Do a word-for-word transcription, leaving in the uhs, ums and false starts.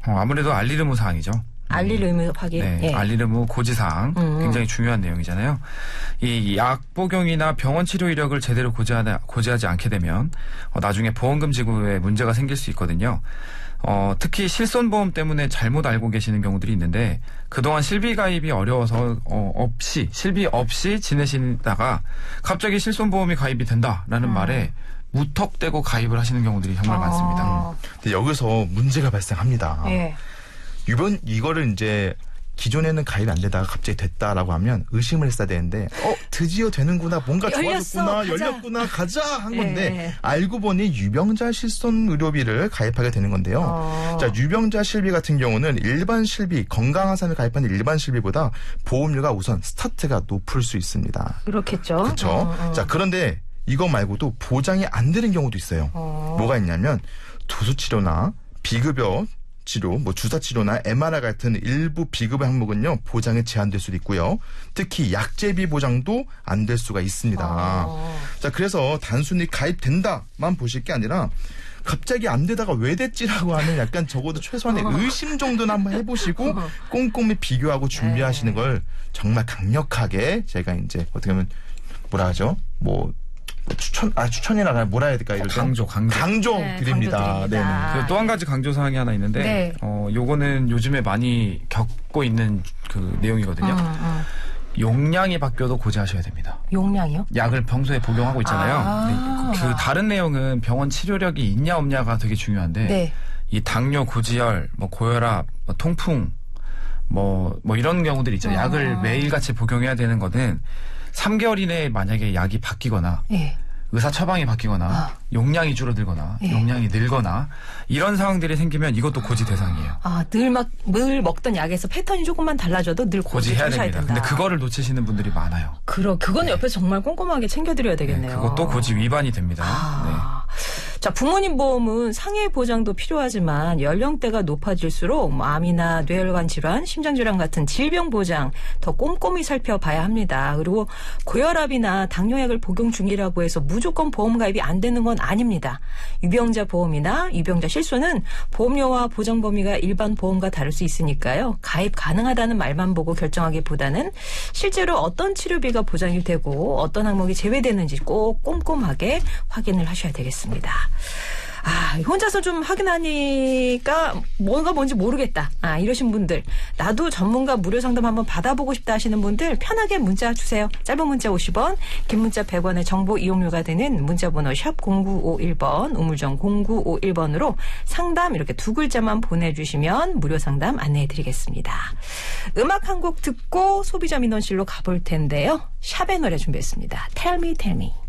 어, 아무래도 알릴 의무 사항이죠. 알릴 의무 확인. 네, 예. 알릴 의무 고지사항 음. 굉장히 중요한 내용이잖아요. 이 약 복용이나 병원 치료 이력을 제대로 고지하다, 고지하지 않게 되면 어, 나중에 보험금 지급에 문제가 생길 수 있거든요. 어, 특히 실손보험 때문에 잘못 알고 계시는 경우들이 있는데 그동안 실비 가입이 어려워서 어, 없이 실비 없이 지내시다가 갑자기 실손보험이 가입이 된다라는 음. 말에 무턱대고 가입을 하시는 경우들이 정말 아. 많습니다. 근데 여기서 문제가 발생합니다. 예. 이번 이거를 이제 기존에는 가입이 안 되다가 갑자기 됐다라고 하면 의심을 했어야 되는데 어 드디어 되는구나 뭔가 열렸어, 좋아졌구나 가자. 열렸구나 가자 한 건데 예. 알고 보니 유병자 실손 의료비를 가입하게 되는 건데요. 어. 자 유병자 실비 같은 경우는 일반 실비 건강한 사람이 가입하는 일반 실비보다 보험료가 우선 스타트가 높을 수 있습니다. 그렇겠죠. 그렇죠. 어, 어. 자 그런데 이거 말고도 보장이 안 되는 경우도 있어요. 어. 뭐가 있냐면 도수 치료나 비급여 치료, 뭐 주사 치료나 엠알아이 같은 일부 비급여 항목은요 보장에 제한될 수도 있고요. 특히 약제비 보장도 안 될 수가 있습니다. 어. 자 그래서 단순히 가입된다만 보실 게 아니라 갑자기 안 되다가 왜 됐지라고 하는 약간 적어도 최소한의 의심 정도는 한번 해보시고 꼼꼼히 비교하고 준비하시는 걸 정말 강력하게 제가 이제 어떻게 보면 뭐라 하죠? 뭐 추천, 아, 추천이라 뭐라 해야 될까, 이럴 때? 강조, 강조. 강조 네, 드립니다. 강조 드립니다. 네네. 또 한 가지 강조 사항이 하나 있는데, 네. 어, 요거는 요즘에 많이 겪고 있는 그 내용이거든요. 음, 음. 용량이 바뀌어도 고지하셔야 됩니다. 용량이요? 약을 평소에 복용하고 있잖아요. 아. 근데 그, 그 다른 내용은 병원 치료력이 있냐 없냐가 되게 중요한데, 네. 이 당뇨, 고지혈, 뭐 고혈압, 뭐 통풍, 뭐, 뭐 이런 경우들 있죠. 아. 약을 매일같이 복용해야 되는 거는 삼 개월 이내에 만약에 약이 바뀌거나, 예. 의사 처방이 바뀌거나 아. 용량이 줄어들거나 예. 용량이 늘거나 이런 상황들이 생기면 이것도 고지 대상이에요. 아, 늘 막, 늘 먹던 약에서 패턴이 조금만 달라져도 늘 고지해야 고지하셔야 됩니다. 된다. 근데 그거를 놓치시는 분들이 많아요. 그러, 그거는 옆에서 정말 꼼꼼하게 챙겨드려야 네, 되겠네요. 그것도 고지 위반이 됩니다. 아. 자, 부모님 보험은 상해 보장도 필요하지만 연령대가 높아질수록 뭐 암이나 뇌혈관 질환, 심장질환 같은 질병 보장 더 꼼꼼히 살펴봐야 합니다. 그리고 고혈압이나 당뇨약을 복용 중이라고 해서 무조건 보험 가입이 안 되는 건 아닙니다. 유병자 보험이나 유병자 실손은 보험료와 보장 범위가 일반 보험과 다를 수 있으니까요. 가입 가능하다는 말만 보고 결정하기보다는 실제로 어떤 치료비가 보장이 되고 어떤 항목이 제외되는지 꼭 꼼꼼하게 확인을 하셔야 되겠습니다. 아, 혼자서 좀 확인하니까 뭔가 뭔지 모르겠다. 아, 이러신 분들, 나도 전문가 무료 상담 한번 받아보고 싶다 하시는 분들 편하게 문자 주세요. 짧은 문자 오십 원, 긴 문자 백 원의 정보 이용료가 되는 문자번호 샵 공구오일 번, 우물정 공구오일 번으로 상담 이렇게 두 글자만 보내주시면 무료 상담 안내해드리겠습니다. 음악 한 곡 듣고 소비자 민원실로 가볼 텐데요. 샵의 노래 준비했습니다. Tell me, tell me.